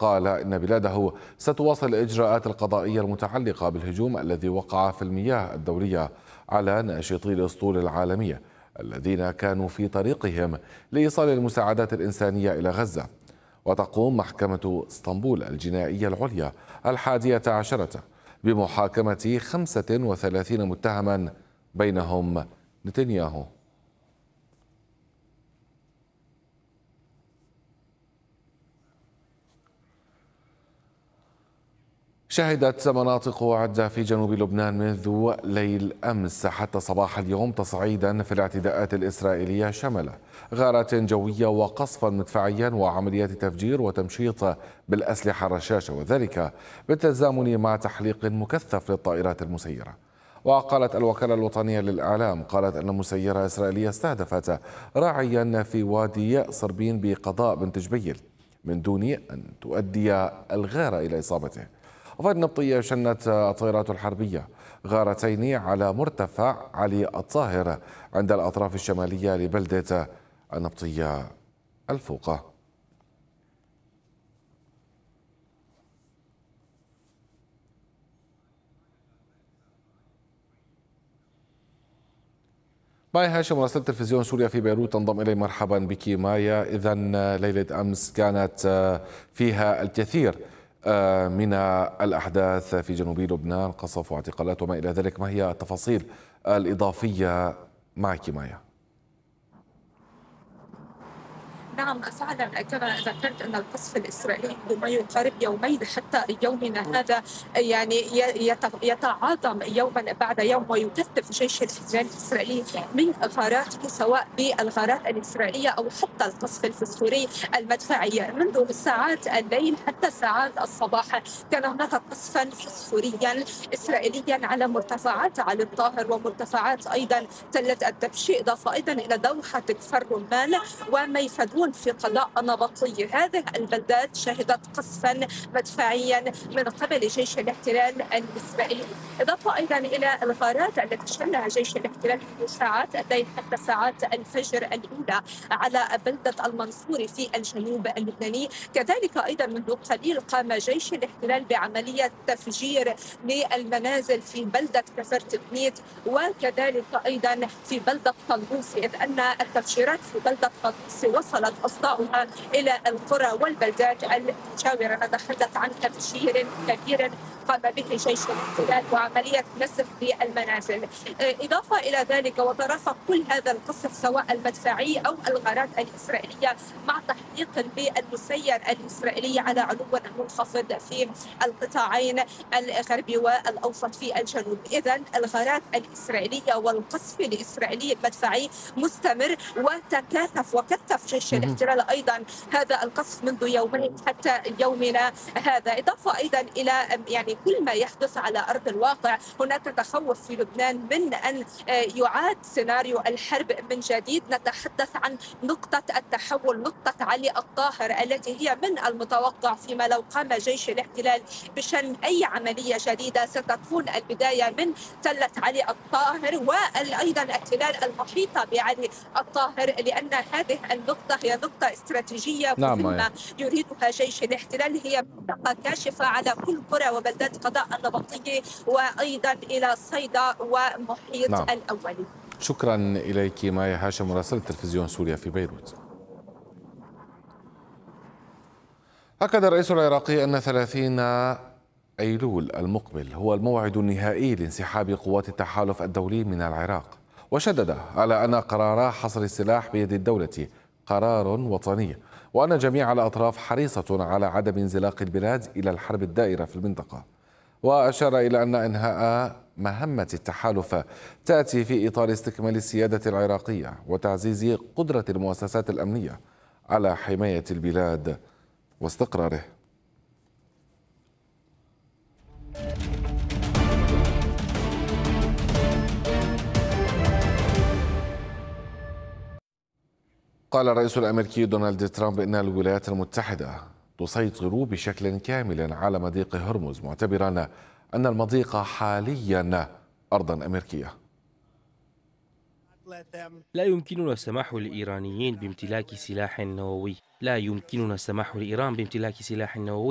قال إن بلاده ستواصل الإجراءات القضائية المتعلقة بالهجوم الذي وقع في المياه الدولية على ناشطي الأسطول العالمية الذين كانوا في طريقهم لإيصال المساعدات الإنسانية إلى غزة. وتقوم محكمة اسطنبول الجنائية العليا 11 بمحاكمة 35 متهما بينهم نتنياهو. شهدت مناطق عدة في جنوب لبنان منذ ليل أمس حتى صباح اليوم تصعيدا في الاعتداءات الإسرائيلية شمل غارات جوية وقصفا مدفعيا وعمليات تفجير وتمشيط بالأسلحة الرشاشة، وذلك بالتزامن مع تحليق مكثف للطائرات المسيرة. وقالت الوكالة الوطنية للإعلام أن مسيرة إسرائيلية استهدفت راعيا في وادي صربين بقضاء بنت جبيل من دون أن تؤدي الغارة إلى إصابته. وفي النبطية شنت الطائرات الحربية غارتين على مرتفع علي الطاهر عند الأطراف الشمالية لبلدة النبطية الفوقة. مايا هاشم مراسلة تلفزيون سوريا في بيروت تنضم إلي. مرحبا بك مايا. إذا ليلة أمس كانت فيها الكثير من الأحداث في جنوب لبنان، قصف واعتقالات وما إلى ذلك. ما هي التفاصيل الإضافية معك مايا؟ نعم فعلا كما ذكرت ان القصف الاسرائيلي منذ ما يقارب يومين حتى يومنا هذا يعني يتعاظم يوما بعد يوم، ويكثف جيش الاحتلال الاسرائيلي من غاراته سواء بالغارات الاسرائيليه او حتى القصف الفسفوري المدفعي. منذ ساعات الليل حتى ساعات الصباح كان هناك قصفا فسفوريا اسرائيليا على مرتفعات علي الطاهر ومرتفعات ايضا تله الدبشي، اضافه ايضا الى دوحه كفر رمان وميفدون في قضاء نبطي. هذه البلدات شهدت قصفا مدفعيا من قبل جيش الاحتلال الاسرائيلي، اضافه ايضا الى الغارات التي شنها جيش الاحتلال منذ ساعات الليل حتى ساعات الفجر الاولى على بلده المنصوري في الجنوب اللبناني. كذلك ايضا منذ قليل قام جيش الاحتلال بعمليه تفجير للمنازل في بلده كفرت بنيت وكذلك ايضا في بلده طلبوسي، اذ ان التفجيرات في بلده طلبوسي وصلت أصداؤها إلى القرى والبلدات المجاورة. نتحدث عن تفجير كبير قام به جيش الاحتلال وعملية نسف للمنازل. إضافة إلى ذلك وترافق كل هذا القصف سواء المدفعي أو الغارات الإسرائيلية مع تحقيق بالمسير الإسرائيلي على علو منخفض في القطاعين الغربي والأوسط في الجنوب. إذا الغارات الإسرائيلية والقصف الإسرائيلي المدفعي مستمر وتكاثف وكثف جيش الاحتلال أيضا هذا القصف منذ يومين حتى يومنا هذا. إضافة أيضا إلى يعني كل ما يحدث على أرض الواقع، هناك تخوف في لبنان من أن يعاد سيناريو الحرب من جديد. نتحدث عن نقطة التحول، نقطة علي الطاهر التي هي من المتوقع فيما لو قام جيش الاحتلال بشن أي عملية جديدة ستكون البداية من تلة علي الطاهر وأيضا التلال المحيطة بعلي الطاهر، لأن هذه النقطة هي نقطة استراتيجية مهمة يريدها جيش الاحتلال. هي منطقة كاشفة على كل قرى وبلدات قضاء النبطية وأيضا إلى صيدا ومحيط الأولي. شكرا إليك مايا هاشم مراسلة تلفزيون سوريا في بيروت. أكد الرئيس العراقي أن 30 أيلول المقبل هو الموعد النهائي لانسحاب قوات التحالف الدولي من العراق، وشدد على أن قرار حصر السلاح بيد الدولة قرار وطني، وأن جميع الأطراف حريصة على عدم انزلاق البلاد إلى الحرب الدائرة في المنطقة. وأشار إلى أن إنهاء مهمة التحالف تأتي في إطار استكمال السيادة العراقية وتعزيز قدرة المؤسسات الأمنية على حماية البلاد واستقراره. قال الرئيس الأمريكي دونالد ترامب إن الولايات المتحدة تسيطر بشكل كامل على مضيق هرمز، معتبرا أن المضيق حاليا أرضا أمريكية. لا يمكننا السماح للإيرانيين بامتلاك سلاح نووي. لا يمكننا السماح لإيران بامتلاك سلاح نووي.